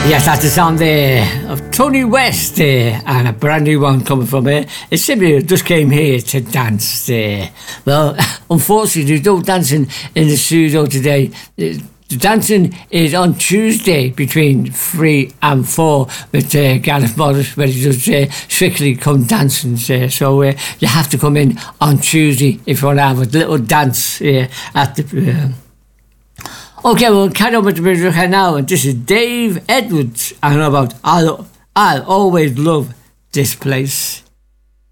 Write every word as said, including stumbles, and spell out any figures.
Yes, that's the sound there of Tony West there, and a brand new one coming from here. It simply just came here to dance there. Well, unfortunately, there's no dancing in the studio today. The dancing is on Tuesday between three and four with uh, Gareth Morris, where he does uh, Strictly Come Dancing there. So uh, you have to come in on Tuesday if you want to have a little dance uh, at the... Uh, Okay, we'll carry on with the music now, and this is Dave Edwards. I know about I'll, I'll always love this place.